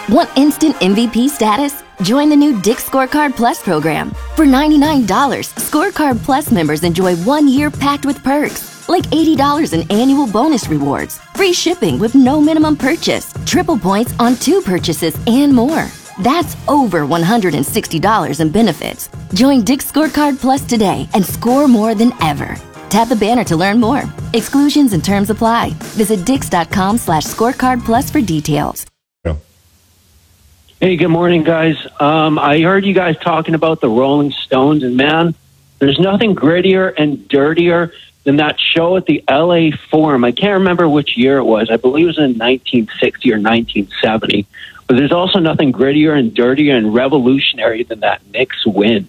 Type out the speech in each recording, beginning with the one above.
Want instant MVP status? Join the new Dick's Scorecard Plus program. For $99, Scorecard Plus members enjoy 1 year packed with perks, like $80 in annual bonus rewards, free shipping with no minimum purchase, triple points on 2 purchases, and more. That's over $160 in benefits. Join Dick's Scorecard Plus today and score more than ever. Tap the banner to learn more. Exclusions and terms apply. Visit dix.com/scorecard plus for details. Hey, good morning, guys. I heard you guys talking about the Rolling Stones, and man, there's nothing grittier and dirtier than that show at the LA Forum. I can't remember which year it was. I believe it was in 1960 or 1970. But there's also nothing grittier and dirtier and revolutionary than that Knicks win.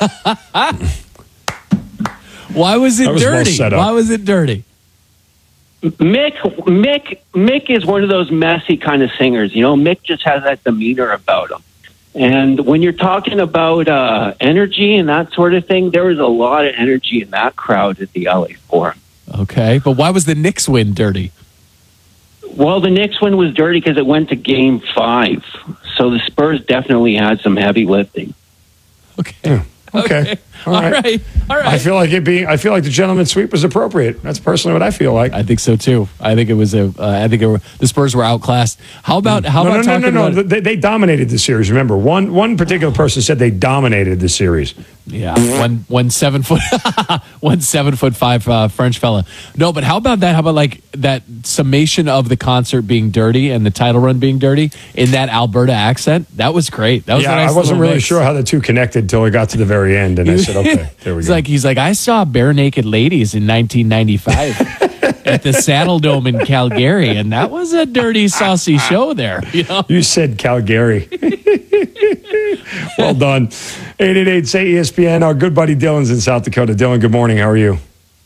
Why was it dirty? Why was it dirty? Mick is one of those messy kind of singers. You know, Mick just has that demeanor about him. And when you're talking about energy and that sort of thing, there was a lot of energy in that crowd at the LA Forum. Okay, but why was the Knicks win dirty? Well, the Knicks win was dirty because it went to Game 5. So the Spurs definitely had some heavy lifting. Okay. Yeah. Okay. All right. I feel like the gentleman's sweep was appropriate. That's personally what I feel like. I think so too. I think the Spurs were outclassed. How about They dominated the series. Remember, one particular person said they dominated the series. Yeah, one 7 foot 5 French fella. No, but how about that? How about like that summation of the concert being dirty and the title run being dirty in that Alberta accent? That was great. That was a nice I wasn't really mix. sure how the two connected until we got to the very end, and I said, okay, there we go. He's like, I saw Bare Naked Ladies in 1995 at the Saddle Dome in Calgary, and that was a dirty, saucy show there. You know, you said Calgary. Well done. 888-SAY-ESPN. Our good buddy Dylan's in South Dakota. Dylan, good morning. How are you?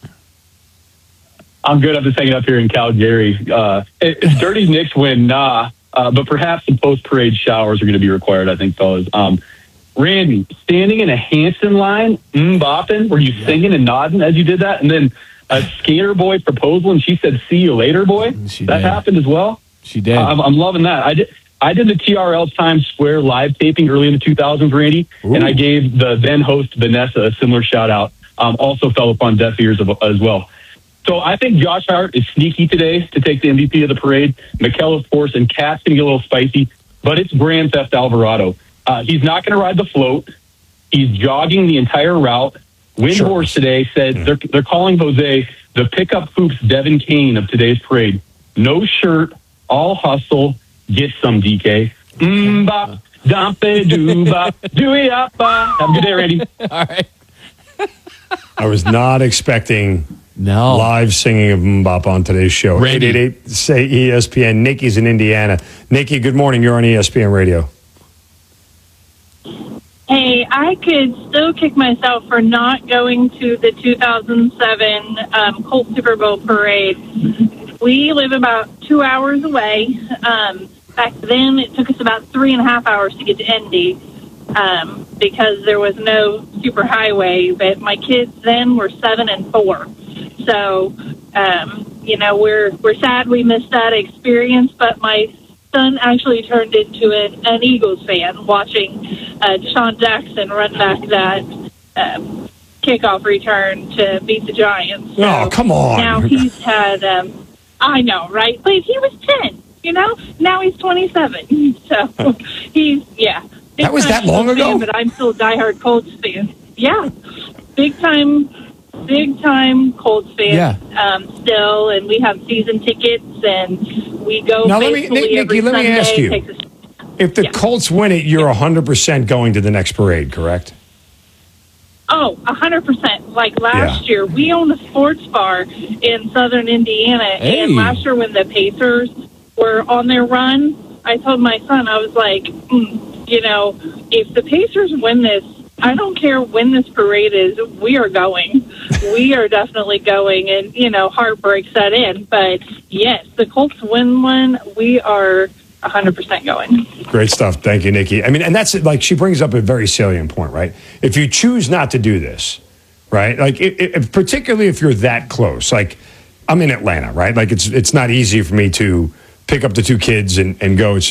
I'm good. I'm just hanging up here in Calgary. It's dirty Knicks win, but perhaps some post-parade showers are going to be required, I think, fellas. Randy, standing in a Hanson line, bopping, were you singing and nodding as you did that? And then a skater boy proposal, and she said, "See you later, boy." That happened as well. She did. I'm loving that. I did the TRL Times Square live taping early in the 2000s, Randy, and I gave the then host Vanessa a similar shout out. Also fell upon deaf ears as well. So I think Josh Hart is sneaky today to take the MVP of the parade. Mikkel, of course, and Cat's going to get a little spicy, but it's Grand Theft Alvarado. He's not going to ride the float. He's jogging the entire route. Windhorse today said they're calling Jose the pickup hoops Devin Kane of today's parade. No shirt, all hustle. Get some, DK. Bop, dumpe, doo-bop, doo-yap-ba. Have a good day, Randy. All right. I was not expecting live singing of Mbop on today's show. 888-SAY-ESPN. Nikki's in Indiana. Nikki, good morning. You're on ESPN Radio. Hey, I could still kick myself for not going to the 2007 Colts Super Bowl parade. We live about 2 hours away. Back then, it took us about 3.5 hours to get to Indy because there was no superhighway. But my kids then were 7 and 4. So, we're sad we missed that experience. But my son actually turned into an Eagles fan watching Deshaun Jackson run back that kickoff return to beat the Giants. So oh, come on. Now he's had, I know, right? But he was 10, Now he's 27. So he's, That was that long ago? But I'm still a diehard Colts fan. Yeah. Big time Colts fan still. And we have season tickets and we go now, faithfully every Nikki, let me ask you. If the Colts win it, you're 100% going to the next parade, correct? Oh, 100%. Like last year, we own a sports bar in southern Indiana. Hey. And last year when the Pacers were on their run, I told my son, I was like, if the Pacers win this, I don't care when this parade is, we are going. We are definitely going. And, heartbreak set in. But, yes, the Colts win one. We are 100% going. Great stuff. Thank you, Nikki. I mean, and that's like she brings up a very salient point, right? If you choose not to do this, right? Like, particularly if you're that close, like I'm in Atlanta, right? Like it's not easy for me to pick up the two kids and go. It's